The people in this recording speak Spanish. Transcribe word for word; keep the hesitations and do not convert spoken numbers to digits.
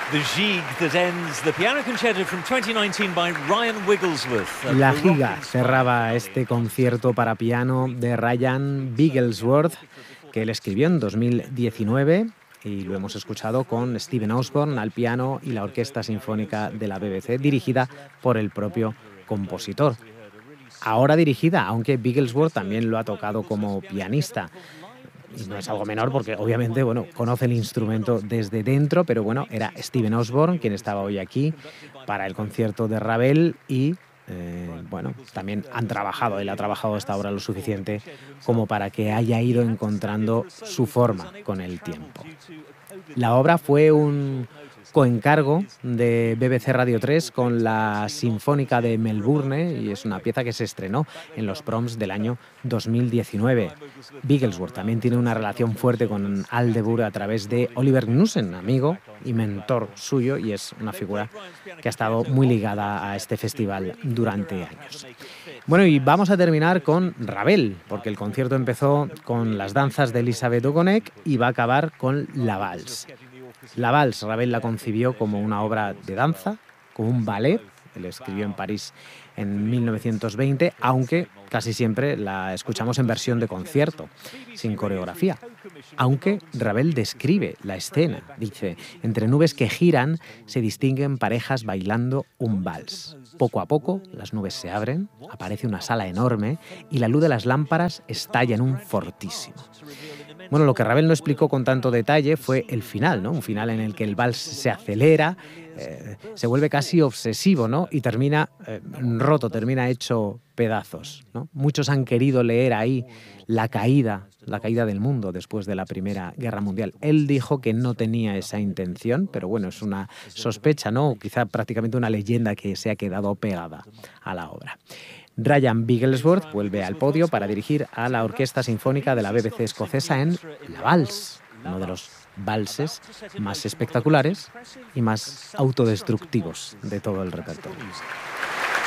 The Gigue that ends the piano concerto from twenty nineteen by Ryan Wigglesworth. La Giga cerraba este concierto para piano de Ryan Wigglesworth, que él escribió en dos mil diecinueve y lo hemos escuchado con Stephen Osborne al piano y la Orquesta Sinfónica de la B B C, dirigida por el propio compositor. Ahora dirigida, aunque Wigglesworth también lo ha tocado como pianista. Y no es algo menor porque obviamente, bueno, conoce el instrumento desde dentro, pero bueno, era Stephen Osborne quien estaba hoy aquí para el concierto de Ravel y, eh, bueno, también han trabajado, él ha trabajado esta obra lo suficiente como para que haya ido encontrando su forma con el tiempo. La obra fue un coencargo de B B C Radio tres con la Sinfónica de Melbourne y es una pieza que se estrenó en los proms del año dos mil diecinueve. Wigglesworth también tiene una relación fuerte con Aldeburgh a través de Oliver Knussen, amigo y mentor suyo, y es una figura que ha estado muy ligada a este festival durante años. Bueno, y vamos a terminar con Ravel, porque el concierto empezó con las danzas de Elisabeth Ogonek y va a acabar con la Valse. La Valse, Ravel la concibió como una obra de danza, como un ballet. Él escribió en París en mil novecientos veinte, aunque casi siempre la escuchamos en versión de concierto, sin coreografía. Aunque Ravel describe la escena, dice: entre nubes que giran se distinguen parejas bailando un vals. Poco a poco las nubes se abren, aparece una sala enorme y la luz de las lámparas estalla en un fortísimo. Bueno, lo que Ravel no explicó con tanto detalle fue el final, ¿no? Un final en el que el vals se acelera, eh, se vuelve casi obsesivo, ¿no? Y termina eh, roto, termina hecho pedazos, ¿no? Muchos han querido leer ahí la caída, la caída del mundo después de la Primera Guerra Mundial. Él dijo que no tenía esa intención, pero bueno, es una sospecha, ¿no? Quizá prácticamente una leyenda que se ha quedado pegada a la obra. Ryan Wigglesworth vuelve al podio para dirigir a la Orquesta Sinfónica de la B B C escocesa en La Valse, uno de los valses más espectaculares y más autodestructivos de todo el repertorio.